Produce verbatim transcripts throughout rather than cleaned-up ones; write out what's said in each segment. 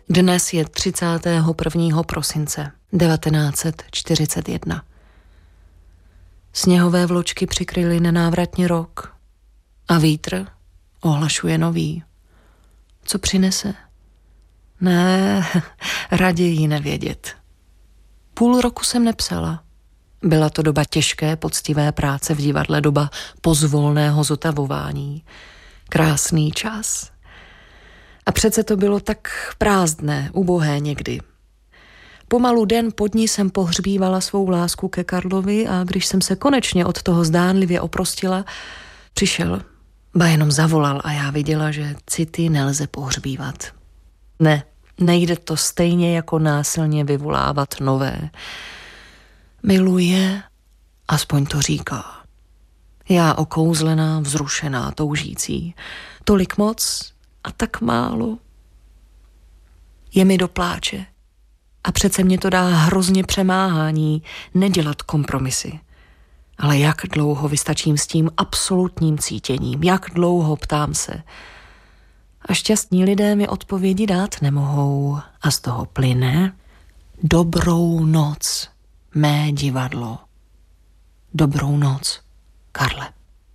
Dnes je třicátého prvního prosince devatenáct set čtyřicet jedna. Sněhové vločky přikryly nenávratně rok a vítr ohlašuje nový. Co přinese? Ne, raději nevědět. Půl roku jsem nepsala. Byla to doba těžké, poctivé práce v divadle, doba pozvolného zotavování. Krásný čas. A přece to bylo tak prázdné, ubohé někdy. Pomalu den po dni jsem pohřbívala svou lásku ke Karlovi a když jsem se konečně od toho zdánlivě oprostila, přišel, ba jenom zavolal a já viděla, že city nelze pohřbívat. Ne, nejde to stejně jako násilně vyvolávat nové. Miluje, aspoň to říká. Já okouzlená, vzrušená, toužící. Tolik moc a tak málo. Je mi do pláče. A přece mě to dá hrozně přemáhání nedělat kompromisy. Ale jak dlouho vystačím s tím absolutním cítěním? Jak dlouho, ptám se? A šťastní lidé mi odpovědi dát nemohou. A z toho plyne: dobrou noc, mé divadlo. Dobrou noc, Karle.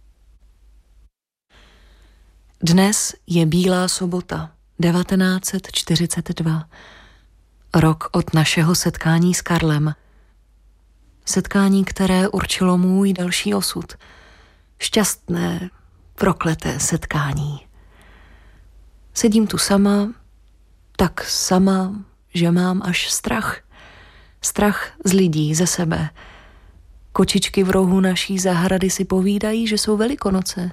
Dnes je Bílá sobota, devatenáct set čtyřicet dva. Rok od našeho setkání s Karlem. Setkání, které určilo můj další osud. Šťastné, prokleté setkání. Sedím tu sama, tak sama, že mám až strach. Strach z lidí, ze sebe. Kočičky v rohu naší zahrady si povídají, že jsou Velikonoce.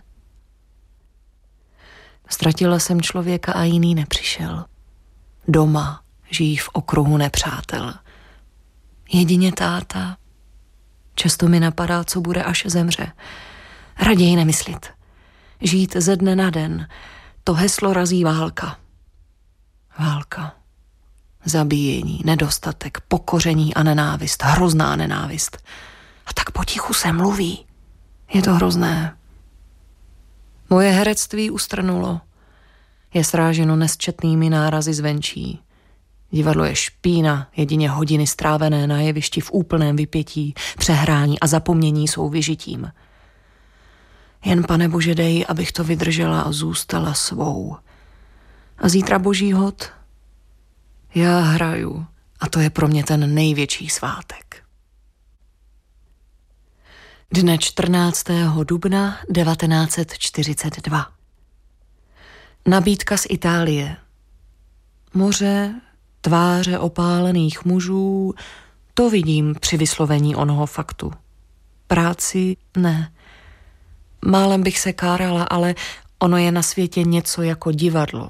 Ztratila jsem člověka a jiný nepřišel. Doma žijí v okruhu nepřátel. Jedině táta. Často mi napadá, co bude, až zemře. Raději nemyslit. Žít ze dne na den. To heslo razí válka. Válka. Zabíjení, nedostatek, pokoření a nenávist. Hrozná nenávist. A tak potichu se mluví. Je to hrozné. Moje herectví ustrnulo. Je sráženo nesčetnými nárazy zvenčí. Divadlo je špína, jedině hodiny strávené na jevišti v úplném vypětí, přehrání a zapomnění jsou vyžitím. Jen, Pane Bože, dej, abych to vydržela a zůstala svou. A zítra Boží hod? Já hraju a to je pro mě ten největší svátek. Dne čtrnáctého dubna devatenáct set čtyřicet dva. Nabídka z Itálie. Moře, tváře opálených mužů, to vidím při vyslovení onoho faktu. Práci ne. Málem bych se kárala, ale ono je na světě něco jako divadlo.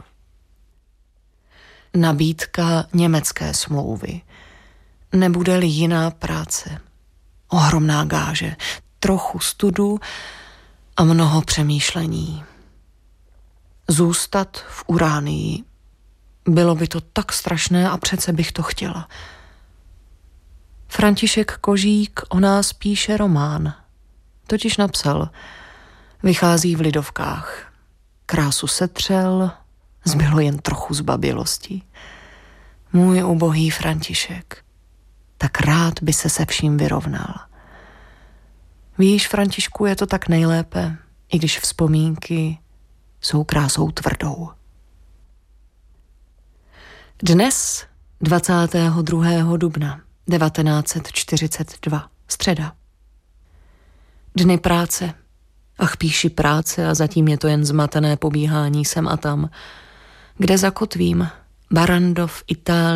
Nabídka německé smlouvy. Nebude-li jiná práce. Ohromná gáže, trochu studu a mnoho přemýšlení. Zůstat v Uránii. Bylo by to tak strašné a přece bych to chtěla. František Kožík o nás píše román. Totiž napsal. Vychází v Lidovkách. Krásu setřel, zbylo jen trochu zbabělosti. Můj ubohý František. Tak rád by se se vším vyrovnal. Víš, Františku, je to tak nejlépe, i když vzpomínky jsou krásou tvrdou. Dnes, dvacátého druhého dubna devatenáct set čtyřicet dva, středa. Dny práce. Ach, píši práce a zatím je to jen zmatené pobíhání sem a tam. Kde zakotvím? Barandov, Itálii,